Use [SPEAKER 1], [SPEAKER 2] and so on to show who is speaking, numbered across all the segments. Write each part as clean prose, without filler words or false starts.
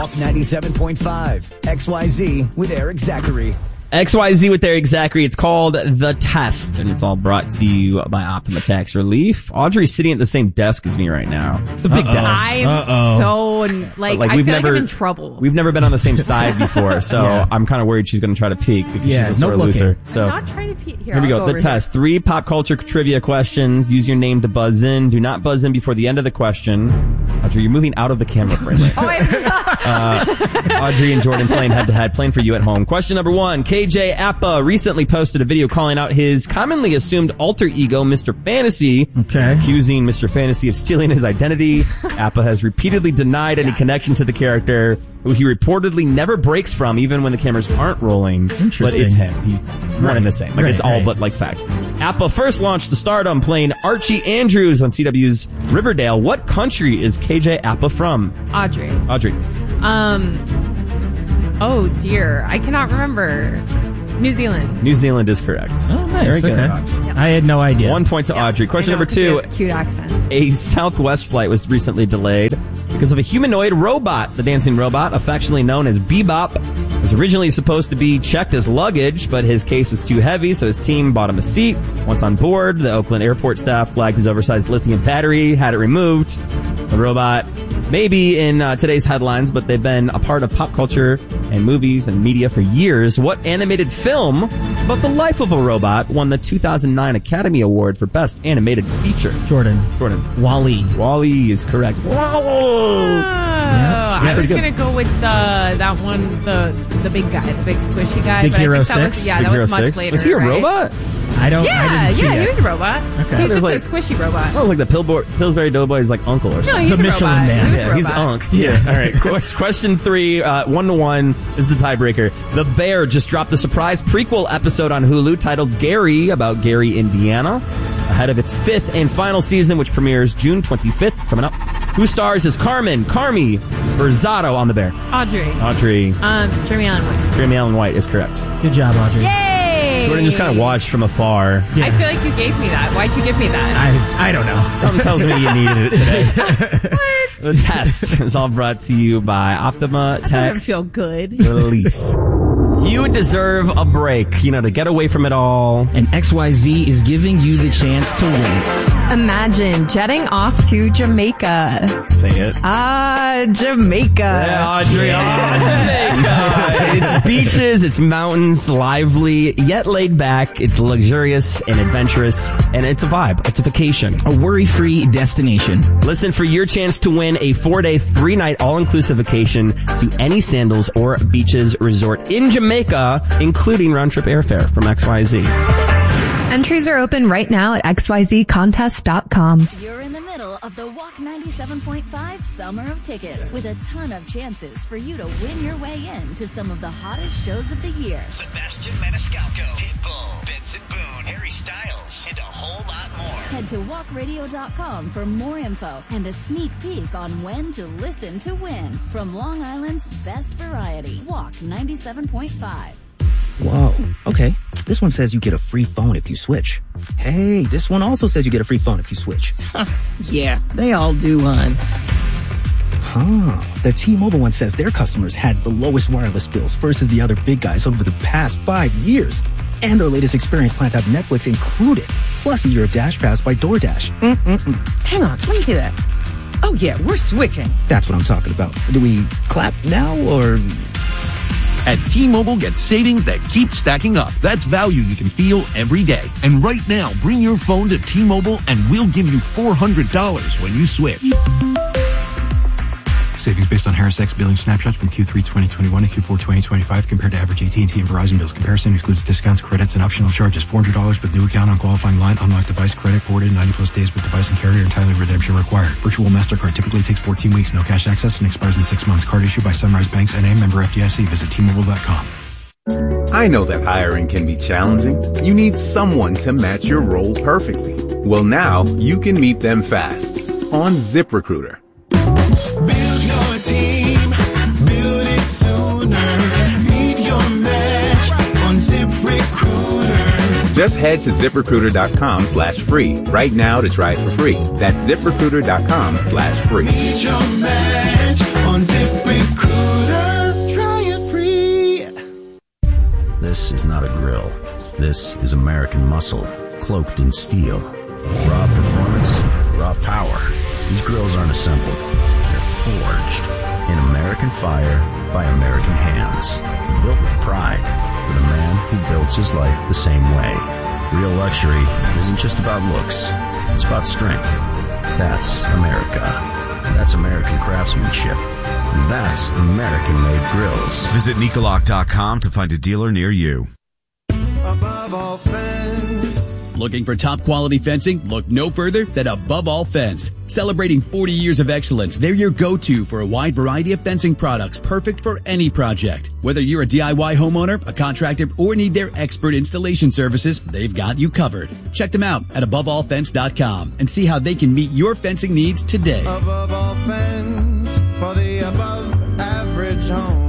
[SPEAKER 1] Walk 97.5. XYZ with Eric Zachary.
[SPEAKER 2] XYZ with Eric Zachary. It's called The Test, and it's all brought to you by Optima Tax Relief. Audrey's sitting at the same desk as me right now. It's a big desk.
[SPEAKER 3] I'm so, I feel like I'm in trouble.
[SPEAKER 2] We've never been on the same side before, so I'm kind of worried she's going to try to peek because she's a sore loser. So,
[SPEAKER 3] I'm not trying to peek.
[SPEAKER 2] Here we go. The test. 3 pop culture trivia questions. Use your name to buzz in. Do not buzz in before the end of the question. Audrey, you're moving out of the camera frame right now. Audrey and Jordan playing head-to-head, playing for you at home. Question number 1. KJ Apa recently posted a video calling out his commonly assumed alter ego, Mr. Fantasy, accusing Mr. Fantasy of stealing his identity. Apa has repeatedly denied any connection to the character, who he reportedly never breaks from, even when the cameras aren't rolling. But it's him. He's one and the same. It's all but fact. Apa first launched to stardom playing Archie Andrews on CW's Riverdale. What country is KJ Apa from?
[SPEAKER 3] Audrey.
[SPEAKER 2] Oh
[SPEAKER 3] dear, I cannot remember. New Zealand.
[SPEAKER 2] New Zealand is correct.
[SPEAKER 4] Oh, nice.
[SPEAKER 2] Very good.
[SPEAKER 4] Yep. I had no idea.
[SPEAKER 2] 1 point to Audrey. Question number 2.
[SPEAKER 3] Cute accent.
[SPEAKER 2] A Southwest flight was recently delayed because of a humanoid robot. The dancing robot, affectionately known as Bebop, was originally supposed to be checked as luggage, but his case was too heavy, so his team bought him a seat. Once on board, the Oakland airport staff flagged his oversized lithium battery, had it removed. The robot may be in today's headlines, but they've been a part of pop culture and movies and media for years. What animated film about the life of a robot won the 2009 Academy Award for Best Animated Feature?
[SPEAKER 4] Jordan.
[SPEAKER 2] WALL-E. WALL-E is correct.
[SPEAKER 3] I was going to go with that one, the big guy, the big squishy guy.
[SPEAKER 4] Big Hero 6?
[SPEAKER 3] That was much later.
[SPEAKER 2] Was he a robot?
[SPEAKER 4] I didn't see
[SPEAKER 3] he was a robot.
[SPEAKER 4] Okay.
[SPEAKER 3] He's just a squishy robot.
[SPEAKER 2] That was like the Pillsbury Doughboy's uncle or something.
[SPEAKER 3] No, he's
[SPEAKER 4] the
[SPEAKER 3] a
[SPEAKER 4] Michelin
[SPEAKER 3] robot.
[SPEAKER 4] Man.
[SPEAKER 2] He's Unc. Yeah. All right. Question 3, 1-1 is the tiebreaker. The Bear just dropped a surprise prequel episode on Hulu titled Gary, about Gary, Indiana, ahead of its 5th and final season, which premieres June 25th. It's coming up. Who stars as Carmen, Carmi, or Zato on The Bear?
[SPEAKER 3] Audrey.
[SPEAKER 2] Jeremy Allen White is correct.
[SPEAKER 4] Good job, Audrey.
[SPEAKER 3] Yay!
[SPEAKER 2] Jordan just kind of watched from afar.
[SPEAKER 3] Yeah. I feel like you gave me that. Why'd you give me that?
[SPEAKER 4] I don't know.
[SPEAKER 2] Something tells me you needed it today.
[SPEAKER 3] What?
[SPEAKER 2] The test is all brought to you by Optima Tax.
[SPEAKER 3] That doesn't feel good.
[SPEAKER 2] Relief. You deserve a break, to get away from it all.
[SPEAKER 5] And XYZ is giving you the chance to win.
[SPEAKER 6] Imagine jetting off to Jamaica.
[SPEAKER 2] Say it.
[SPEAKER 6] Jamaica.
[SPEAKER 2] Yeah, Audrey. Jamaica. It's beaches, it's mountains, lively, yet laid back. It's luxurious and adventurous, and it's a vibe. It's a vacation.
[SPEAKER 5] A worry-free destination.
[SPEAKER 2] Listen for your chance to win a 4-day, 3-night all-inclusive vacation to any Sandals or Beaches resort in Jamaica, including round-trip airfare from XYZ.
[SPEAKER 6] Entries are open right now at xyzcontest.com.
[SPEAKER 7] You're in the middle of the Walk 97.5 Summer of Tickets with a ton of chances for you to win your way in to some of the hottest shows of the year.
[SPEAKER 8] Sebastian Maniscalco, Pitbull, Benson Boone, Harry Styles, and a whole lot more.
[SPEAKER 7] Head to walkradio.com for more info and a sneak peek on when to listen to win from Long Island's best variety. Walk 97.5.
[SPEAKER 9] Whoa, okay. This one says you get a free phone if you switch. Hey, this one also says you get a free phone if you switch.
[SPEAKER 5] Yeah, they all do, hon.
[SPEAKER 9] The T-Mobile one says their customers had the lowest wireless bills versus the other big guys over the past 5 years. And their latest experience plans have Netflix included, plus a year of Dash Pass by DoorDash.
[SPEAKER 10] Hang on, let me see that. Oh yeah, we're switching.
[SPEAKER 9] That's what I'm talking about. Do we clap now, or...
[SPEAKER 11] At T-Mobile, get savings that keep stacking up. That's value you can feel every day. And right now, bring your phone to T-Mobile and we'll give you $400 when you switch.
[SPEAKER 12] Savings based on Harris X billing snapshots from Q3 2021 to Q4 2025 compared to average AT&T and Verizon bills. Comparison excludes discounts, credits, and optional charges. $400 with new account on qualifying line. Unlocked device credit ported 90 plus days with device and carrier. Entirely redemption required. Virtual MasterCard typically takes 14 weeks. No cash access and expires in 6 months. Card issued by Sunrise Banks N.A. member FDIC. Visit T-Mobile.com.
[SPEAKER 13] I know that hiring can be challenging. You need someone to match your role perfectly. Well, now you can meet them fast on ZipRecruiter.
[SPEAKER 14] Build your team, build it sooner. Meet your match on ZipRecruiter.
[SPEAKER 13] Just head to ZipRecruiter.com/free right now to try it for free. That's ZipRecruiter.com/free.
[SPEAKER 14] Meet your match on ZipRecruiter.
[SPEAKER 15] This is not a grill. This is American muscle, cloaked in steel. Raw performance, raw power. These grills aren't assembled. They're forged in American fire by American hands. Built with pride for the man who builds his life the same way. Real luxury isn't just about looks. It's about strength. That's America. That's American craftsmanship. That's American-made grills.
[SPEAKER 16] Visit Nicolak.com to find a dealer near you.
[SPEAKER 14] Above All Fence.
[SPEAKER 17] Looking for top quality fencing? Look no further than Above All Fence. Celebrating 40 years of excellence, they're your go-to for a wide variety of fencing products perfect for any project. Whether you're a DIY homeowner, a contractor, or need their expert installation services, they've got you covered. Check them out at AboveAllFence.com and see how they can meet your fencing needs today.
[SPEAKER 14] Above All Fence for the above average home.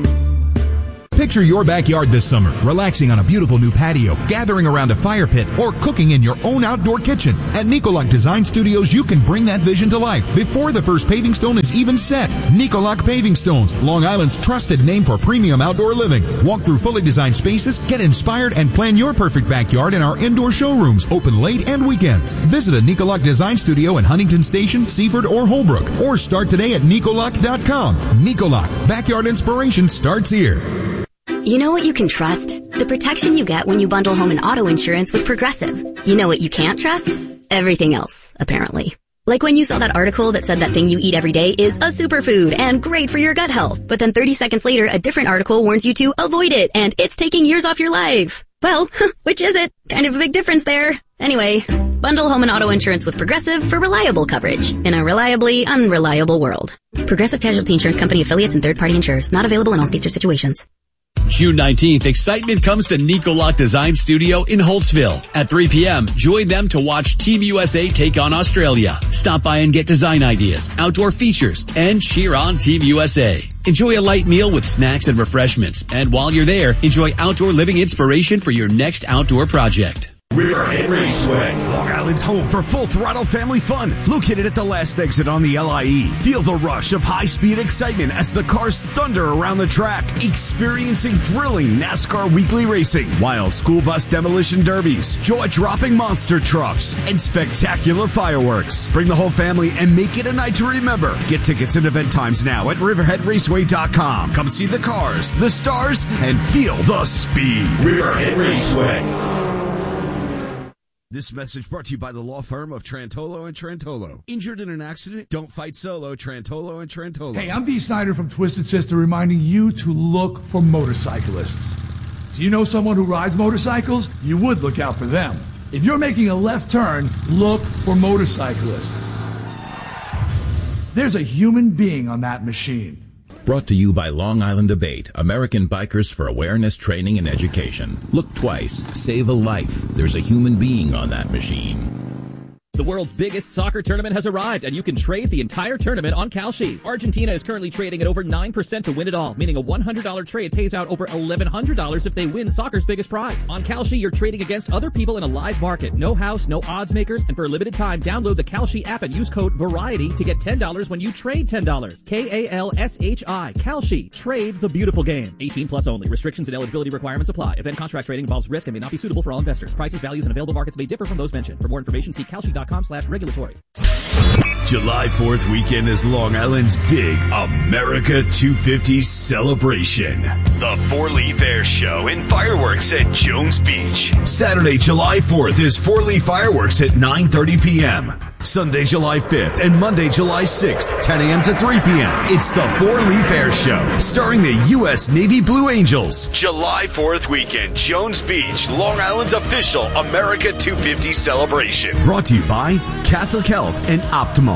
[SPEAKER 18] Picture your backyard this summer, relaxing on a beautiful new patio, gathering around a fire pit, or cooking in your own outdoor kitchen. At Nicolak Design Studios, you can bring that vision to life before the first paving stone is even set. Nicolak Paving Stones, Long Island's trusted name for premium outdoor living. Walk through fully designed spaces, get inspired, and plan your perfect backyard in our indoor showrooms, open late and weekends. Visit a Nicolak Design Studio in Huntington Station, Seaford, or Holbrook, or start today at Nicolak.com. Nicolak, backyard inspiration starts here.
[SPEAKER 19] You know what you can trust? The protection you get when you bundle home and auto insurance with Progressive. You know what you can't trust? Everything else, apparently. Like when you saw that article that said that thing you eat every day is a superfood and great for your gut health. But then 30 seconds later, a different article warns you to avoid it and it's taking years off your life. Well, which is it? Kind of a big difference there. Anyway, bundle home and auto insurance with Progressive for reliable coverage in a reliably unreliable world. Progressive Casualty Insurance Company affiliates and third-party insurers. Not available in all states or situations.
[SPEAKER 17] June 19th, excitement comes to Nicolak Design Studio in Holtzville. At 3 p.m., join them to watch Team USA take on Australia. Stop by and get design ideas, outdoor features, and cheer on Team USA. Enjoy a light meal with snacks and refreshments. And while you're there, enjoy outdoor living inspiration for your next outdoor project.
[SPEAKER 20] Riverhead Raceway, Long Island's home for full throttle family fun. Located at the last exit on the LIE. Feel the rush of high-speed excitement as the cars thunder around the track. Experiencing thrilling NASCAR weekly racing, wild school bus demolition derbies, jaw-dropping monster trucks, and spectacular fireworks. Bring the whole family and make it a night to remember. Get tickets and event times now at riverheadraceway.com. Come see the cars, the stars, and feel the speed. Riverhead Raceway.
[SPEAKER 16] This message brought to you by the law firm of Trantolo and Trantolo. Injured in an accident? Don't fight solo. Trantolo and Trantolo.
[SPEAKER 21] Hey, I'm Dee Snyder from Twisted Sister reminding you to look for motorcyclists. Do you know someone who rides motorcycles? You would look out for them. If you're making a left turn, look for motorcyclists. There's a human being on that machine.
[SPEAKER 22] Brought to you by Long Island Debate, American Bikers for Awareness, Training, and Education. Look twice, save a life. There's a human being on that machine.
[SPEAKER 23] The world's biggest soccer tournament has arrived, and you can trade the entire tournament on Kalshi. Argentina is currently trading at over 9% to win it all, meaning a $100 trade pays out over $1,100 if they win soccer's biggest prize. On Kalshi, you're trading against other people in a live market. No house, no odds makers, and for a limited time, download the Kalshi app and use code VARIETY to get $10 when you trade $10. K-A-L-S-H-I. Kalshi. Trade the beautiful game. 18 plus only. Restrictions and eligibility requirements apply. Event contract trading involves risk and may not be suitable for all investors. Prices, values, and available markets may differ from those mentioned. For more information, see Kalshi.com/regulatory.
[SPEAKER 20] July 4th weekend is Long Island's big America 250 celebration. The Four Leaf Air Show and fireworks at Jones Beach. Saturday, July 4th is Four Leaf Fireworks at 9:30 p.m. Sunday, July 5th and Monday, July 6th, 10 a.m. to 3 p.m. It's the Four Leaf Air Show, starring the U.S. Navy Blue Angels. July 4th weekend, Jones Beach, Long Island's official America 250 celebration. Brought to you by Catholic Health and Optimum.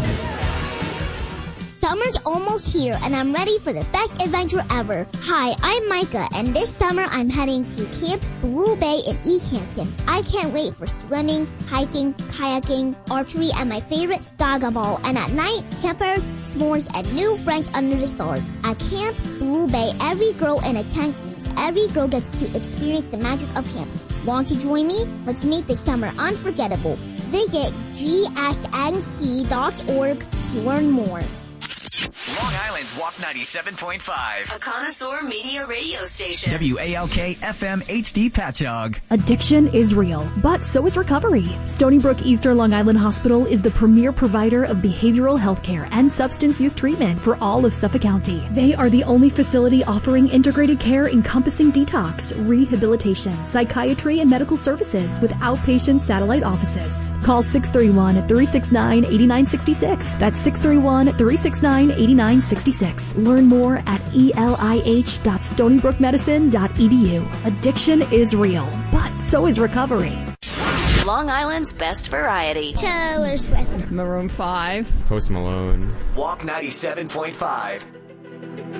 [SPEAKER 24] Summer's almost here, and I'm ready for the best adventure ever. Hi, I'm Micah, and this summer I'm heading to Camp Blue Bay in East Hampton. I can't wait for swimming, hiking, kayaking, archery, and my favorite, Gaga Ball. And at night, campfires, s'mores, and new friends under the stars. At Camp Blue Bay, every girl in a tent means every girl gets to experience the magic of camp. Want to join me? Let's make this summer unforgettable. Visit gsnc.org to learn more.
[SPEAKER 8] Long Island's Walk 97.5.
[SPEAKER 7] A connoisseur media radio station.
[SPEAKER 8] WALK FM HD Patchogue.
[SPEAKER 1] Addiction is real, but so is recovery. Stony Brook Eastern Long Island Hospital is the premier provider of behavioral health care and substance use treatment for all of Suffolk County. They are the only facility offering integrated care encompassing detox, rehabilitation, psychiatry, and medical services with outpatient satellite offices. Call 631-369-8966. That's 631-369-8966. Learn more at elih.stonybrookmedicine.edu. Addiction is real, but so is recovery.
[SPEAKER 7] Long Island's best variety.
[SPEAKER 24] Taylor Swift.
[SPEAKER 10] Maroon 5.
[SPEAKER 2] Post Malone.
[SPEAKER 8] Walk 97.5.